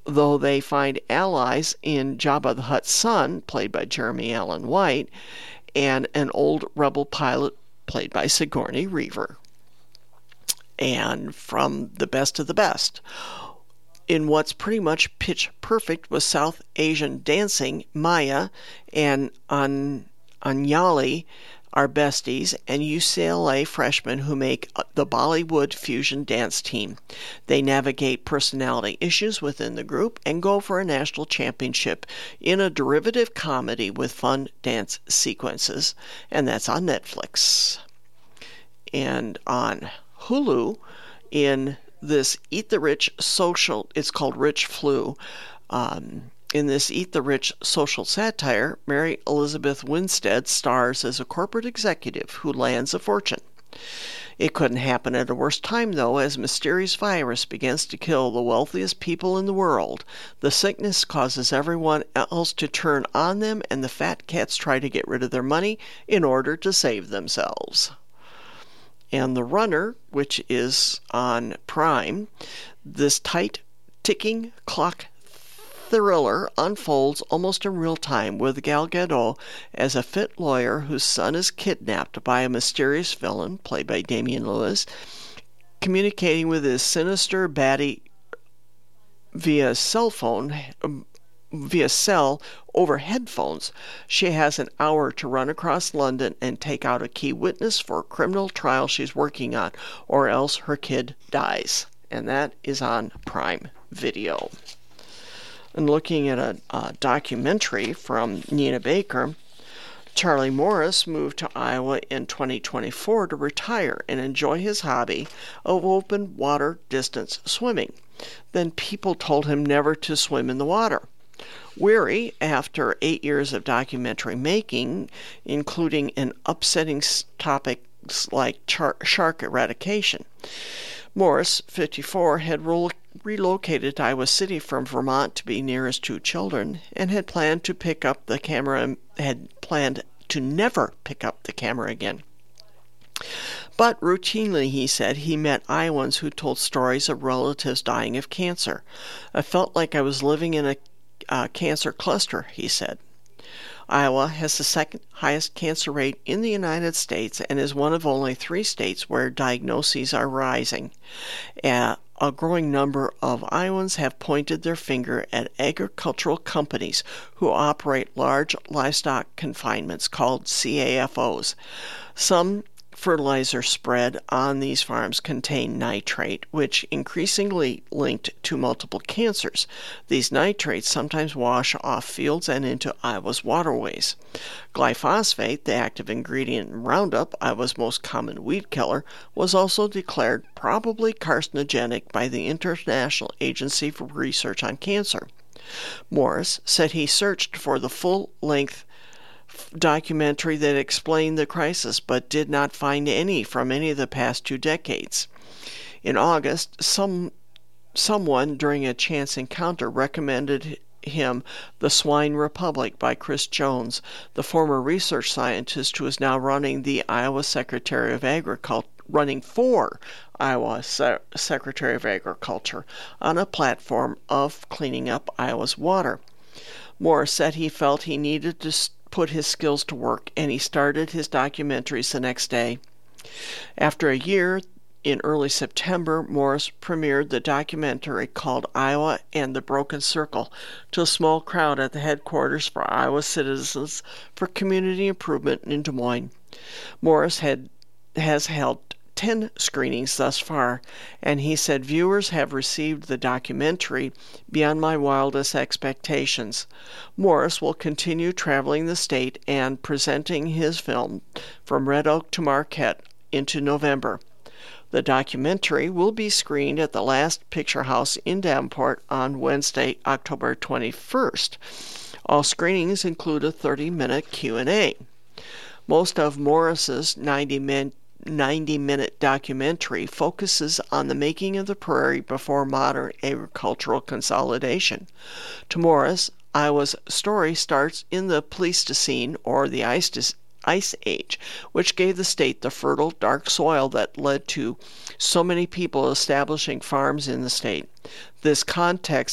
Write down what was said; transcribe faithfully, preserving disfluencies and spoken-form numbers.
though they find allies in Jabba the Hutt's son, played by Jeremy Allen White, and an old rebel pilot played by Sigourney Weaver. And from the best of the best, in what's pretty much pitch perfect with South Asian dancing, Maya and An- Anjali are besties and U C L A freshmen who make the Bollywood fusion dance team. They navigate personality issues within the group and go for a national championship in a derivative comedy with fun dance sequences, and that's on Netflix. And on Hulu, in this Eat the Rich social, it's called Rich Flu. Um, in this Eat the Rich social satire, Mary Elizabeth Winstead stars as a corporate executive who lands a fortune. It couldn't happen at a worse time, though, as a mysterious virus begins to kill the wealthiest people in the world. The sickness causes everyone else to turn on them, and the fat cats try to get rid of their money in order to save themselves. And The Runner, which is on Prime, this tight ticking clock thriller unfolds almost in real time with Gal Gadot as a fit lawyer whose son is kidnapped by a mysterious villain, played by Damian Lewis, communicating with his sinister baddie via cell phone, via cell over headphones. She has an hour to run across London and take out a key witness for a criminal trial she's working on, or else her kid dies. And that is on Prime Video. And looking at a, a documentary from Nina Baker, Charlie Morris moved to Iowa in twenty twenty-four to retire and enjoy his hobby of open water distance swimming. Then people told him never to swim in the water. Weary, after eight years of documentary making, including an upsetting topics like char- shark eradication, Morris, fifty-four, had ro- relocated to Iowa City from Vermont to be near his two children, and had planned to pick up the camera, had planned to never pick up the camera again. But routinely, he said, he met Iowans who told stories of relatives dying of cancer. I felt like I was living in a uh, cancer cluster, he said. Iowa has the second highest cancer rate in the United States and is one of only three states where diagnoses are rising. Uh, a growing number of Iowans have pointed their finger at agricultural companies who operate large livestock confinements called C A F Os. Some fertilizer spread on these farms contain nitrate, which increasingly linked to multiple cancers. These nitrates sometimes wash off fields and into Iowa's waterways. Glyphosate, the active ingredient in Roundup, Iowa's most common weed killer, was also declared probably carcinogenic by the International Agency for Research on Cancer. Morris said he searched for the full-length documentary that explained the crisis, but did not find any from any of the past two decades. In August, some someone during a chance encounter recommended him The Swine Republic by Chris Jones, the former research scientist who is now running the Iowa Secretary of Agriculture, running for Iowa Se- Secretary of Agriculture on a platform of cleaning up Iowa's water. Moore said he felt he needed to st- put his skills to work, and he started his documentaries the next day. After a year, in early September, Morris premiered the documentary called Iowa and the Broken Circle to a small crowd at the headquarters for Iowa Citizens for Community Improvement in Des Moines. Morris had has held ten screenings thus far, and he said viewers have received the documentary beyond my wildest expectations. Morris will continue traveling the state and presenting his film from Red Oak to Marquette into November. The documentary will be screened at the Last Picture House in Davenport on Wednesday, October twenty-first. All screenings include a thirty-minute Q and A. Most of Morris's ninety-minute ninety-minute documentary focuses on the making of the prairie before modern agricultural consolidation. To Morris, Iowa's story starts in the Pleistocene, or the Ice, Ice Age, which gave the state the fertile, dark soil that led to so many people establishing farms in the state. This context